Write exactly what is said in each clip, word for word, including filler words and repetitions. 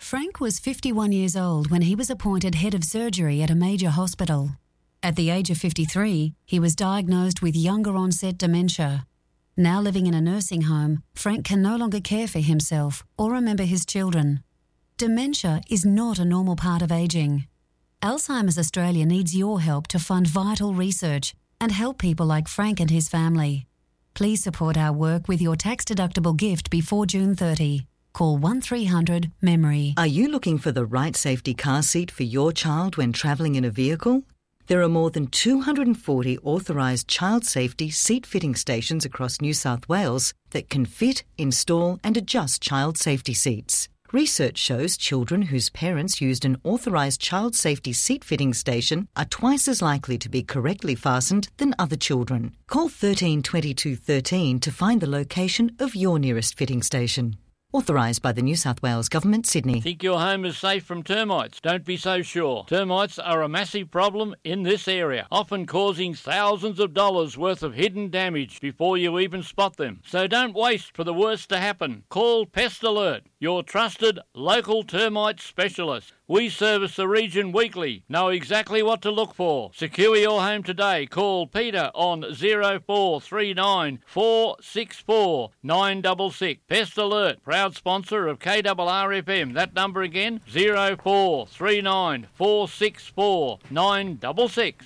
Frank was fifty-one years old when he was appointed head of surgery at a major hospital. At the age of fifty-three, he was diagnosed with younger onset dementia. Now living in a nursing home, Frank can no longer care for himself or remember his children. Dementia is not a normal part of ageing. Alzheimer's Australia needs your help to fund vital research and help people like Frank and his family. Please support our work with your tax-deductible gift before June thirtieth. Call one three hundred MEMORY. Are you looking for the right safety car seat for your child when travelling in a vehicle? There are more than two hundred forty authorised child safety seat fitting stations across New South Wales that can fit, install and adjust child safety seats. Research shows children whose parents used an authorised child safety seat fitting station are twice as likely to be correctly fastened than other children. Call thirteen twenty-two thirteen to find the location of your nearest fitting station. Authorised by the New South Wales Government, Sydney. Think your home is safe from termites? Don't be so sure. Termites are a massive problem in this area, often causing thousands of dollars worth of hidden damage before you even spot them. So don't waste for the worst to happen. Call Pest Alert, your trusted local termite specialist. We service the region weekly. Know exactly what to look for. Secure your home today. Call Peter on zero four three nine, four six four, nine six six. Pest Alert, proud sponsor of K R R F M. That number again, zero four three nine, four six four, nine six six.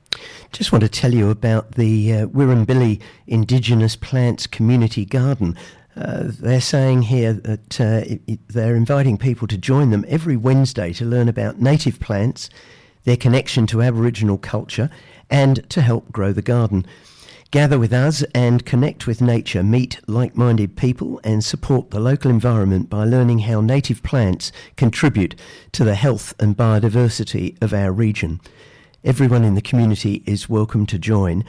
Just want to tell you about the uh, Wirrambili Indigenous Plants Community Garden. Uh, they're saying here that uh, it, it, they're inviting people to join them every Wednesday to learn about native plants, their connection to Aboriginal culture, and to help grow the garden. Gather with us and connect with nature, meet like-minded people and support the local environment by learning how native plants contribute to the health and biodiversity of our region. Everyone in the community is welcome to join.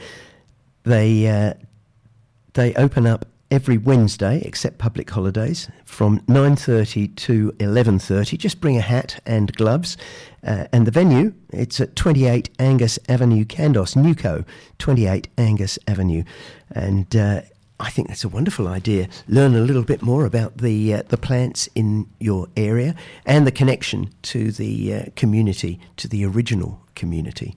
They, uh, they open up every Wednesday, except public holidays, from nine thirty to eleven thirty. Just bring a hat and gloves. Uh, and the venue, it's at twenty-eight Angus Avenue, Kandos, Newco, twenty-eight Angus Avenue. And uh, I think that's a wonderful idea. Learn a little bit more about the uh, the plants in your area and the connection to the uh, community, to the original community.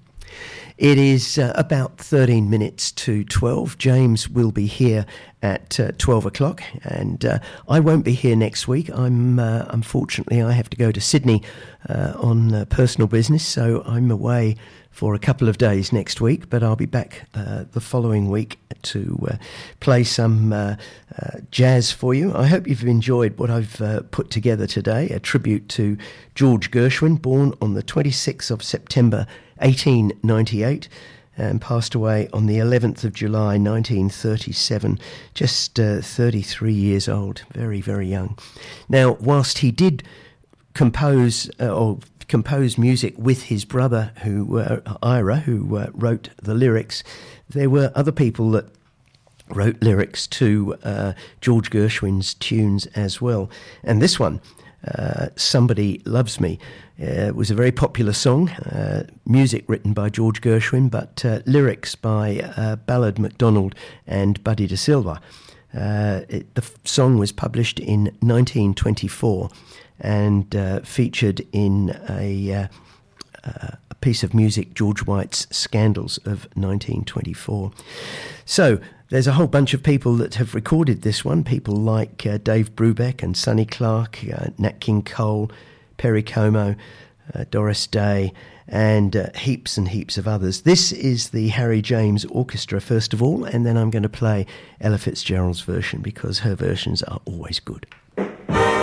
It is uh, about thirteen minutes to twelve. James will be here at uh, twelve o'clock, and uh, I won't be here next week. I'm uh, unfortunately I have to go to Sydney uh, on uh, personal business, so I'm away for a couple of days next week, but I'll be back uh, the following week to uh, play some uh, uh, jazz for you. I hope you've enjoyed what I've uh, put together today, a tribute to George Gershwin, born on the twenty-sixth of September eighteen ninety-eight and passed away on the eleventh of July nineteen thirty-seven, just uh, thirty-three years old, very, very young. Now, whilst he did compose uh, or compose music with his brother, who uh, Ira, who uh, wrote the lyrics, there were other people that wrote lyrics to uh, George Gershwin's tunes as well. And this one, uh, Somebody Loves Me, uh, was a very popular song, uh, music written by George Gershwin, but uh, lyrics by uh, Ballard MacDonald and Buddy De Silva. Uh, it, the f- song was published in nineteen twenty-four and uh, featured in a, uh, uh, a piece of music, George White's Scandals of nineteen twenty-four. So there's a whole bunch of people that have recorded this one, people like uh, Dave Brubeck and Sonny Clark, uh, Nat King Cole, Perry Como, uh, Doris Day, and uh, heaps and heaps of others. This is the Harry James Orchestra, first of all, and then I'm going to play Ella Fitzgerald's version because her versions are always good.